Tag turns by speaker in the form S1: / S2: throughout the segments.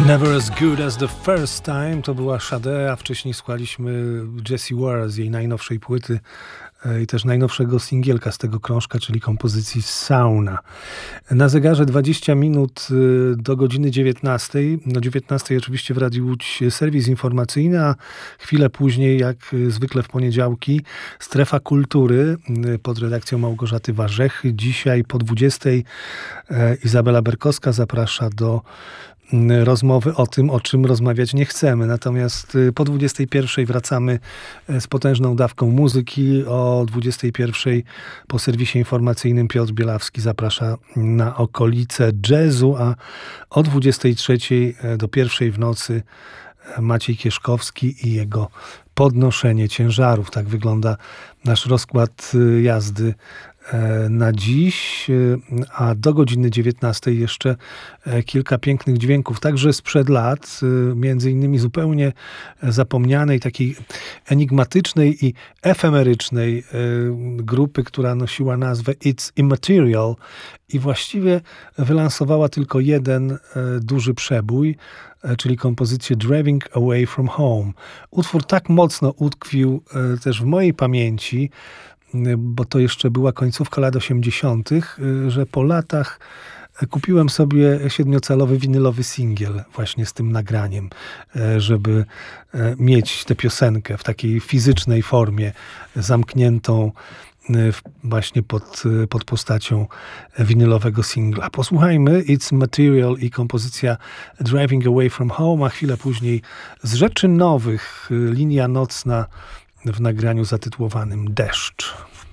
S1: Never as good as the first time to była Sade, a wcześniej słuchaliśmy Jessie Ware z jej najnowszej płyty i też najnowszego singielka z tego krążka, czyli kompozycji Sauna. Na zegarze 20 minut do godziny 19. Do 19 oczywiście w Radiu Łódź serwis informacyjny, a chwilę później, jak zwykle w poniedziałki, Strefa Kultury pod redakcją Małgorzaty Warzechy. Dzisiaj po 20 Izabela Berkowska zaprasza do rozmowy o tym, o czym rozmawiać nie chcemy. Natomiast po 21 wracamy z potężną dawką muzyki. O 21 po serwisie informacyjnym Piotr Bielawski zaprasza na okolice jazzu, a o 23 do 1 w nocy Maciej Kieszkowski i jego podnoszenie ciężarów. Tak wygląda nasz rozkład jazdy na dziś, a do godziny 19 jeszcze kilka pięknych dźwięków, także sprzed lat, między innymi zupełnie zapomnianej, takiej enigmatycznej i efemerycznej grupy, która nosiła nazwę It's Immaterial i właściwie wylansowała tylko jeden duży przebój, czyli kompozycję Driving Away From Home. Utwór tak mocno utkwił też w mojej pamięci, bo to jeszcze była końcówka lat 80., że po latach kupiłem sobie 7-calowy winylowy singiel właśnie z tym nagraniem, żeby mieć tę piosenkę w takiej fizycznej formie, zamkniętą właśnie pod postacią winylowego singla. Posłuchajmy It's Material i kompozycja Driving Away From Home, a chwilę później z rzeczy nowych Linia nocna w nagraniu zatytułowanym Deszcz.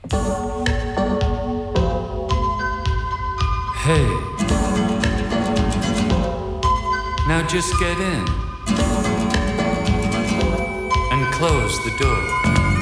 S2: Hey, now just get in and close the door.